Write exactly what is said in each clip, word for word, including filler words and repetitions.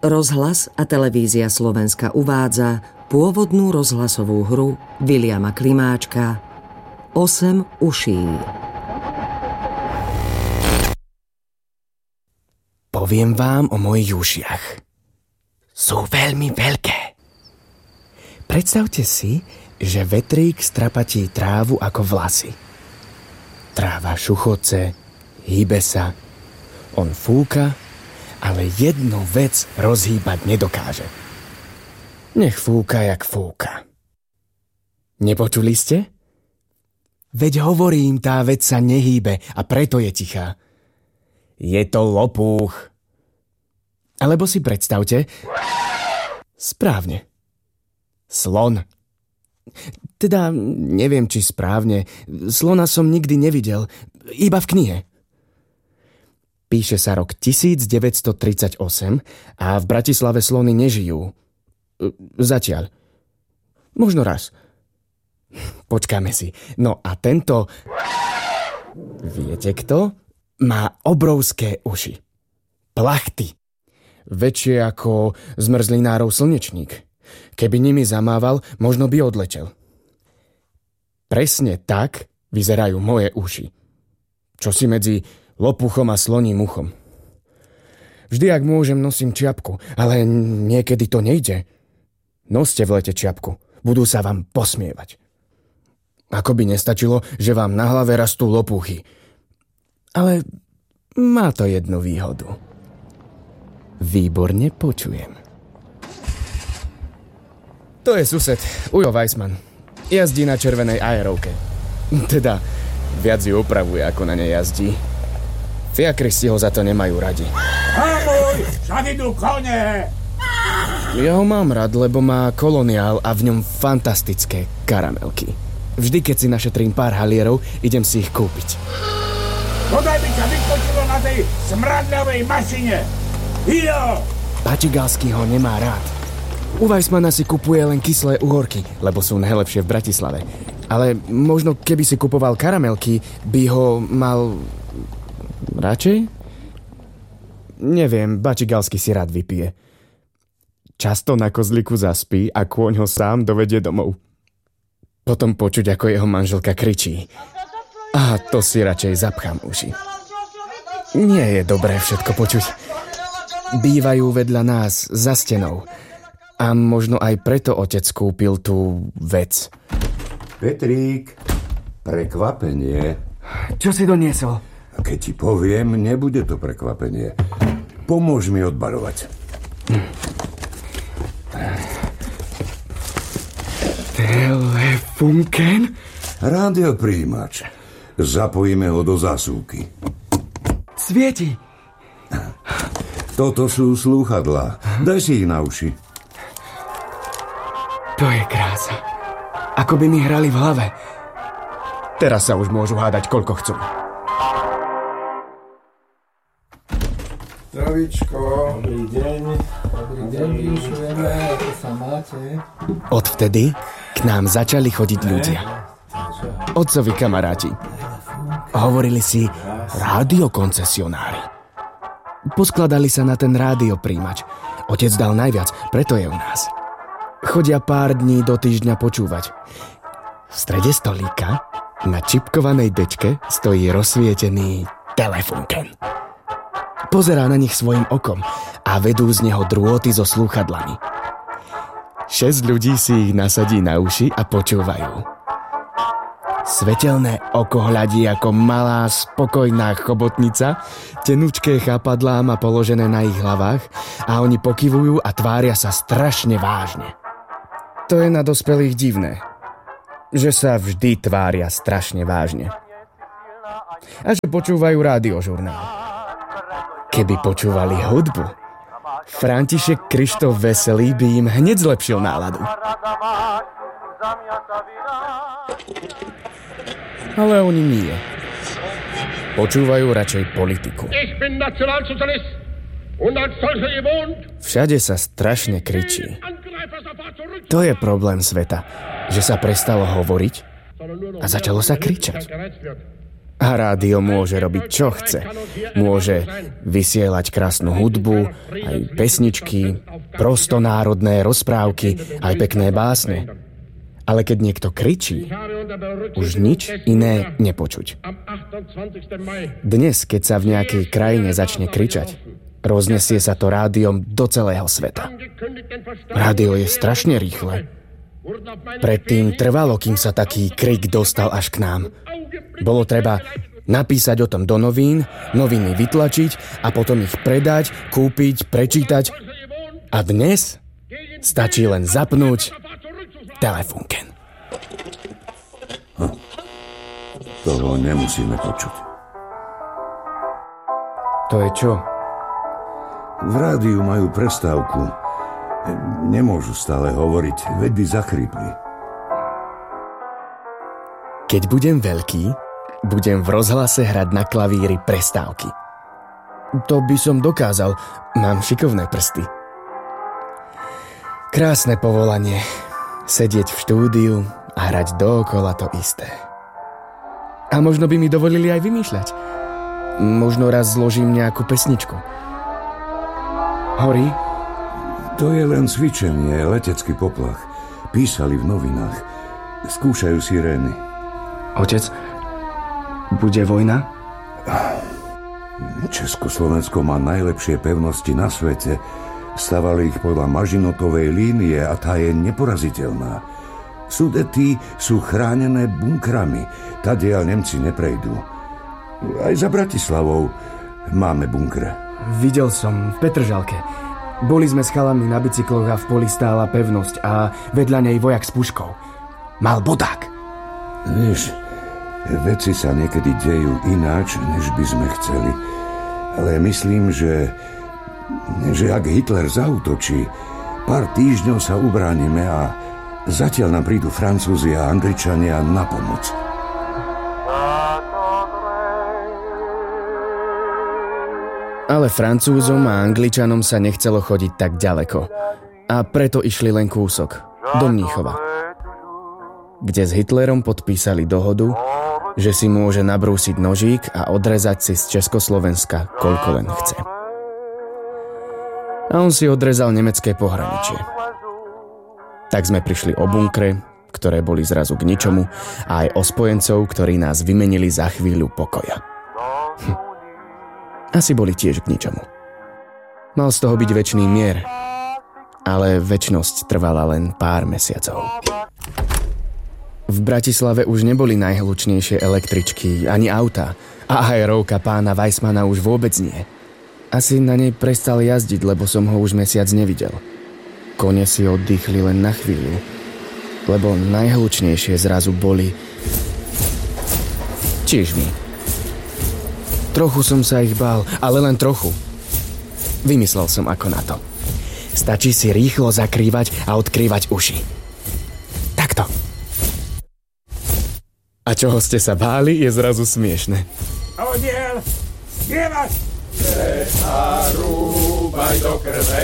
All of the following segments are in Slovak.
Rozhlas a televízia Slovenska uvádza pôvodnú rozhlasovú hru Viliama Klimáčka Osem uší. Poviem vám o mojich ušiach. Sú veľmi veľké. Predstavte si, že vetrík strapatí trávu ako vlasy. Tráva šuchoce, hýbe sa. On fúka, ale jednu vec rozhýbať nedokáže. Nech fúka, jak fúka. Nepočuli ste? Veď hovorím, tá vec sa nehýbe a preto je tichá. Je to lopúch. Alebo si predstavte... Správne. Slon. Teda neviem, či správne. Slona som nikdy nevidel. Iba v knihe. Píše sa rok devätnásťtridsaťosem a v Bratislave slony nežijú. Zatiaľ. Možno raz. Počkáme si. No a tento... Viete kto? Má obrovské uši. Plachty. Väčšie ako zmrzlinárov slnečník. Keby nimi zamával, možno by odletel. Presne tak vyzerajú moje uši. Čosi medzi lopuchom a sloním uchom. Vždy, ak môžem, nosím čiapku, ale niekedy to nejde. Noste v lete čiapku. Budú sa vám posmievať. Ako by nestačilo, že vám na hlave rastú lopuchy. Ale má to jednu výhodu. Výborne počujem. To je sused, Ujo Weissman. Jazdí na červenej aerovke. Teda, viac ju upravuje, ako na nej jazdí. Fiakry si ho za to nemajú radi. Hamuj, však idú kone! Ja ho mám rád, lebo má koloniál a v ňom fantastické karamelky. Vždy, keď si našetrím pár halierov, idem si ich kúpiť. Podaj by ťa vyskočilo na tej smradľavej mašine! Ijo! Pačigalský ho nemá rád. U Weissmana si kupuje len kyslé uhorky, lebo sú najlepšie v Bratislave. Ale možno keby si kupoval karamelky, by ho mal... radšej? Neviem, Bačigalský si rád vypije. Často na kozliku zaspí a kôň ho sám dovedie domov. Potom počuť, ako jeho manželka kričí. A to si radšej zapchám uši. Nie je dobré všetko počuť. Bývajú vedľa nás za stenou. A možno aj preto otec kúpil tú vec. Petrík, prekvapenie. Čo si doniesol? Keď ti poviem, nebude to prekvapenie. Pomôž mi odbarovať. Telefunken? Rádiopríjimač. Zapojíme ho do zásuvky. Svieti. Toto sú slúchadlá. Daj si ich na uši. To je krása. Ako by mi hrali v hlave. Teraz sa už môžu hádať, koľko chcú. Zdravíčko. Dobrý deň. Dobrý deň, vyšujeme, ako sa máte. Odvtedy k nám začali chodiť ľudia. Otcovi kamaráti. Hovorili si rádiokoncesionári. Poskladali sa na ten rádiopríjimač. Otec dal najviac, preto je u nás. Chodia pár dní do týždňa počúvať. V strede stolíka na čipkovanej dečke stojí rozsvietený telefunken. Pozerá na nich svojim okom a vedú z neho drôty so slúchadlami. Šesť ľudí si ich nasadí na uši a počúvajú. Svetelné oko hľadí ako malá, spokojná chobotnica, tenučké chápadlá má položené na ich hlavách a oni pokyvujú a tvária sa strašne vážne. To je na dospelých divné, že sa vždy tvária strašne vážne. A že počúvajú rádiožurnál. Keby počúvali hudbu, František Krištof Veselý by im hneď zlepšil náladu. Ale oni nie. Počúvajú radšej politiku. Všade sa strašne kričí. To je problém sveta, že sa prestalo hovoriť a začalo sa kričať. A rádio môže robiť, čo chce. Môže vysielať krásnu hudbu, aj pesničky, prostonárodné rozprávky, aj pekné básne. Ale keď niekto kričí, už nič iné nepočuť. Dnes, keď sa v nejakej krajine začne kričať, roznesie sa to rádiom do celého sveta. Rádio je strašne rýchle. Predtým trvalo, kým sa taký krik dostal až k nám. Bolo treba napísať o tom do novín, noviny vytlačiť a potom ich predať, kúpiť, prečítať. A dnes stačí len zapnúť telefónken. Hm. Toho nemusíme počuť. To je čo? V rádiu majú prestávku. Nemôžu stále hovoriť, veď by zachrypli. Keď budem veľký, budem v rozhlase hrať na klavíri prestávky. To by som dokázal, mám šikovné prsty. Krásne povolanie. Sedieť v štúdiu a hrať dookola to isté. A možno by mi dovolili aj vymýšľať. Možno raz zložím nejakú pesničku. Horí? To je len cvičenie, letecký poplach. Písali v novinách. Skúšajú sirény. Otec, bude vojna? Československo má najlepšie pevnosti na svete. Stavali ich podľa Mažinotovej línie a tá je neporaziteľná. Sudety sú chránené bunkrami. Tadiaľ Nemci neprejdú. Aj za Bratislavou máme bunkre. Videl som v Petržalke. Boli sme s chalami na bicykloch a v poli stála pevnosť a vedľa nej vojak s puškou. Mal bodák. Vieš, veci sa niekedy dejú ináč, než by sme chceli. Ale myslím, že, že ak Hitler zaútočí, pár týždňov sa ubránime a zatiaľ nám prídu Francúzi a Angličania na pomoc. Ale Francúzom a Angličanom sa nechcelo chodiť tak ďaleko. A preto išli len kúsok, do Mníchova, kde s Hitlerom podpísali dohodu, že si môže nabrúsiť nožík a odrezať si z Československa, koľko len chce. A on si odrezal nemecké pohraničie. Tak sme prišli o bunkre, ktoré boli zrazu k ničomu, a aj o spojencov, ktorí nás vymenili za chvíľu pokoja. Hm. Asi boli tiež k ničomu. Mal z toho byť večný mier, ale večnosť trvala len pár mesiacov. V Bratislave už neboli najhlučnejšie električky ani auta a aerovka pána Weissmana už vôbec nie. Asi na nej prestal jazdiť, lebo som ho už mesiac nevidel. Kone si oddychli len na chvíľu, lebo najhlučnejšie zrazu boli čižmy. Trochu som sa ich bál, ale len trochu. Vymyslel som ako na to. Stačí si rýchlo zakrývať a odkrývať uši. Takto. A čoho ste sa báli, je zrazu smiešne. Odiel! Spievať! Nezarúbaj do krve,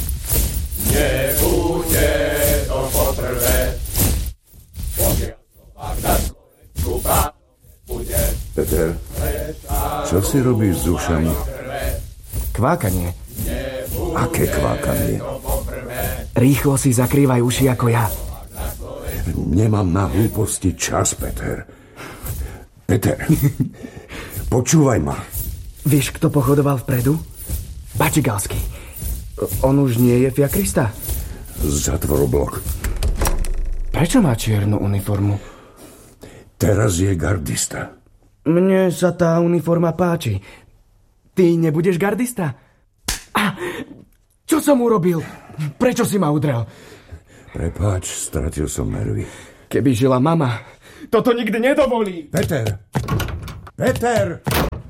nebude to potrvé. Pokiaľ to pak na Slovensku pánom bude. Peter, čo si robíš s ušami? Kvákanie. Aké kvákanie? Rýchlo si zakrývaj uši ako ja. Nemám na hlúposti čas, Peter. Peter, počúvaj ma. Vieš, kto pochodoval vpredu? Bačigalský. On už nie je fiakrista? Zatvor oblok. Prečo má čiernu uniformu? Teraz je gardista. Mne sa tá uniforma páči. Ty nebudeš gardista? Ah, čo som urobil? Prečo si ma udrel? Prepáč, stratil som nervy. Keby žila mama, toto nikdy nedovolí. Peter! Peter!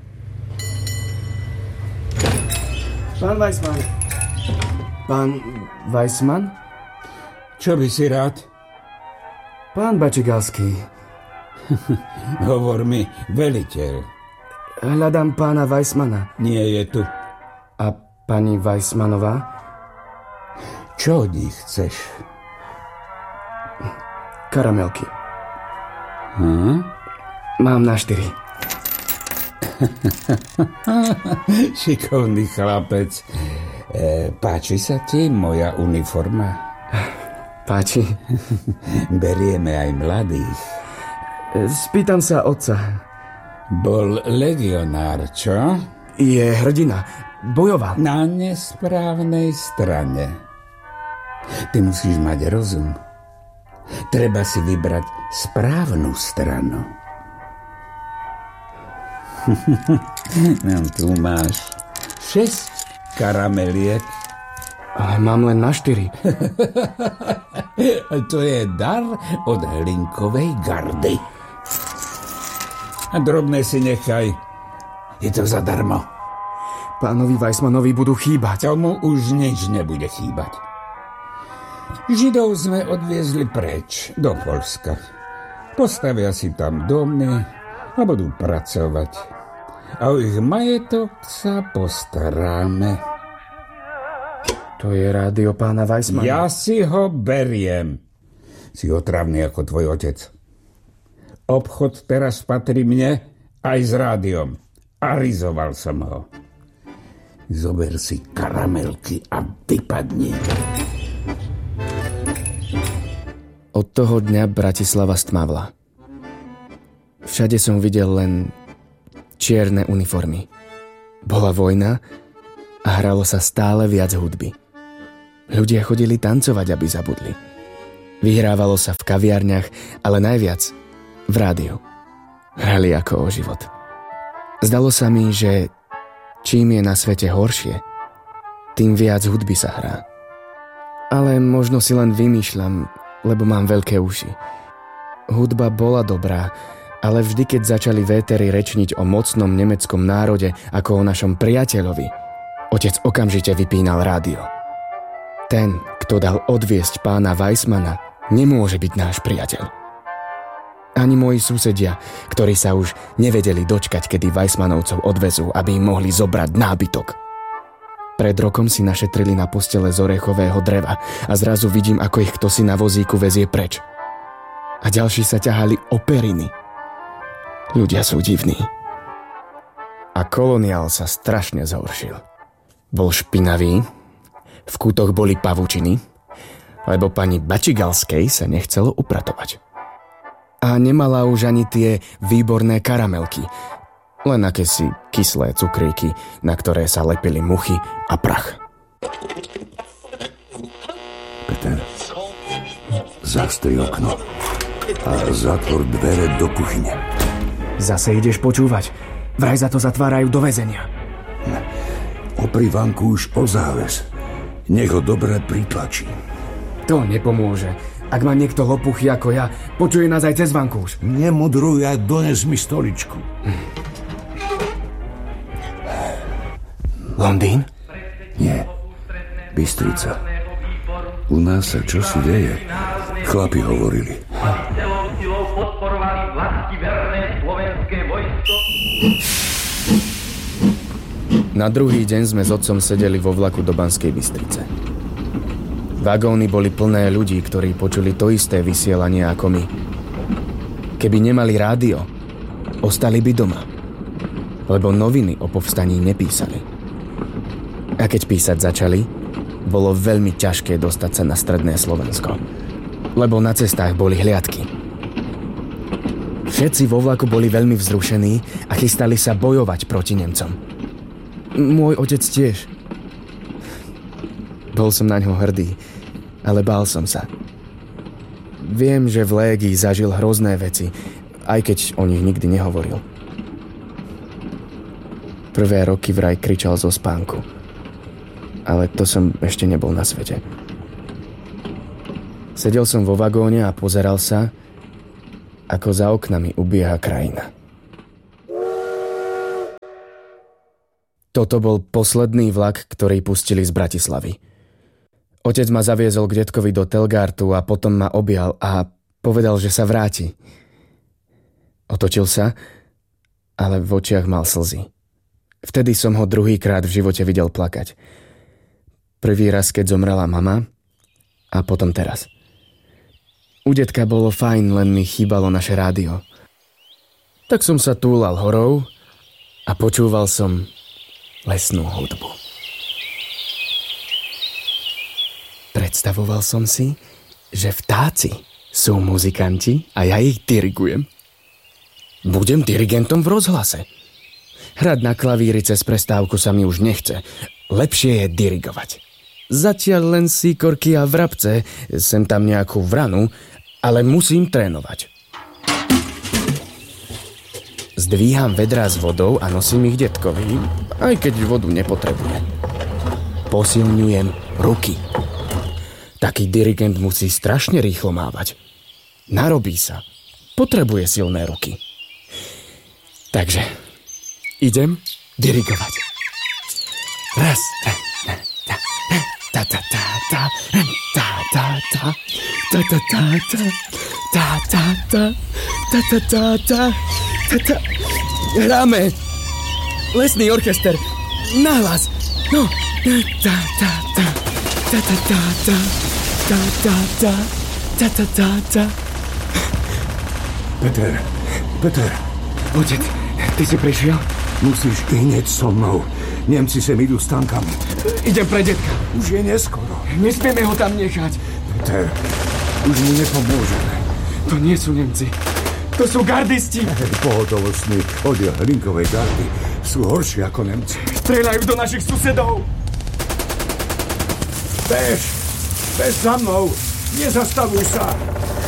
Pán Weissman. Pán Weissman? Čo by si rád? Pán Bačigalský. Hovor mi, veliteľ. Hľadám pána Weissmana. Nie je tu. A pani Weissmanová? Čo od nich chceš? Karamelky. Hm? Mám na štyri. Šikovný chlapec. E, páči sa ti moja uniforma? Páči. Berieme aj mladých. Spýtam sa otca. Bol legionár, čo? Je hrdina. Bojoval. Na nesprávnej strane. Ty musíš mať rozum. Treba si vybrať správnu stranu. No, tu máš šesť karameliek. Ale mám len na štyri. To je dar od Hlinkovej gardy. A drobné si nechaj. Je to zadarmo. Pánovi Weissmanovi budú chýbať. Tomu už nič nebude chýbať. Židov sme odviezli preč do Poľska. Postavia si tam domy a budú pracovať. A o ich majetok sa postaráme. To je rádio pána Weissmana. Ja si ho beriem. Si otravný ako tvoj otec. Obchod teraz patrí mne aj s rádiom. Arizoval som ho. Zober si karamelky a vypadni. Od toho dňa Bratislava stmavla. Všade som videl len čierne uniformy. Bola vojna a hralo sa stále viac hudby. Ľudia chodili tancovať, aby zabudli. Vyhrávalo sa v kaviarniach, ale najviac v rádiu. Hrali ako o život. Zdalo sa mi, že čím je na svete horšie, tým viac hudby sa hrá. Ale možno si len vymýšľam, lebo mám veľké uši. Hudba bola dobrá, ale vždy, keď začali vétery rečniť o mocnom nemeckom národe ako o našom priateľovi, otec okamžite vypínal rádio. Ten, kto dal odviesť pána Weissmana, nemôže byť náš priateľ. Ani moji susedia, ktorí sa už nevedeli dočkať, kedy Weissmanovcov odvezú, aby im mohli zobrať nábytok. Pred rokom si našetrili na postele z orechového dreva a zrazu vidím, ako ich kto si na vozíku vezie preč. A ďalší sa ťahali o periny. Ľudia sú divní. A koloniál sa strašne zhoršil. Bol špinavý, v kútoch boli pavučiny, lebo pani Bačigalskej sa nechcelo upratovať. A nemala už ani tie výborné karamelky, len akési kyslé cukríky, na ktoré sa lepili muchy a prach. Peter, zastri okno a zatvor dvere do kuchyne. Zase ideš počúvať? Vraj za to zatvárajú do väzenia. Opri vanku už o záves. Nech ho dobre pritlačí. To nepomôže. Ak má niekto lopuchy ako ja, počuje nás aj cez vankúš. Nemudruj a dones mi stoličku. Hm. Londýn? Nie. Bystrica. U nás sa čosi deje. Chlapi hovorili. Na druhý deň sme s otcom sedeli vo vlaku do Banskej Bystrice. Vagóny boli plné ľudí, ktorí počuli to isté vysielanie ako my. Keby nemali rádio, ostali by doma, lebo noviny o povstaní nepísali. A keď písať začali, bolo veľmi ťažké dostať sa na stredné Slovensko, lebo na cestách boli hliadky. Všetci vo vlaku boli veľmi vzrušení a chystali sa bojovať proti Nemcom. Môj otec tiež. Bol som na ňo hrdý, ale bál som sa. Viem, že v légii zažil hrozné veci, aj keď o nich nikdy nehovoril. Prvé roky vraj kričal zo spánku, ale to som ešte nebol na svete. Sedel som vo vagóne a pozeral sa, ako za oknami ubieha krajina. Toto bol posledný vlak, ktorý pustili z Bratislavy. Otec ma zaviezol k detkovi do Telgartu a potom ma objal a povedal, že sa vráti. Otočil sa, ale v očiach mal slzy. Vtedy som ho druhýkrát v živote videl plakať. Prvý raz, keď zomrela mama, a potom teraz. U detka bolo fajn, len mi chýbalo naše rádio. Tak som sa túlal horou a počúval som lesnú hudbu. Predstavoval som si, že vtáci sú muzikanti a ja ich dirigujem. Budem dirigentom v rozhlase. Hrať na klavíri cez prestávku sa mi už nechce. Lepšie je dirigovať. Zatiaľ len síkorky a vrabce, sem tam nejakú vranu, ale musím trénovať. Zdvíham vedrá s vodou a nosím ich detkovi, aj keď vodu nepotrebuje. Posilňujem ruky. Taký dirigent musí strašne rýchlo mávať. Narobí sa. Potrebuje silné ruky. Takže idem dirigovať. Raz. Ta ta ta ta ta ta ta ta ta ta ta ta ta ta ta ta ta ta ta. Hráme. Lesný orchester. Nahlas. No. Ta ta ta ta ta ta ta ta ta ta ta ta ta ta. Peter, Peter. Otec, ty si prišiel? Musíš hneď so mnou. Nemci sem idú s tankami. Idem pre detka. Už je neskoro. Nesmieme ho tam nechať. Peter, už mu nepomôžeme. To nie sú Nemci. To sú gardisti. Pohotovostný oddiel Hlinkovej gardy sú horší ako Nemci. Strieľajú do našich susedov. Bež, bež za mnou. Nezastavuj sa.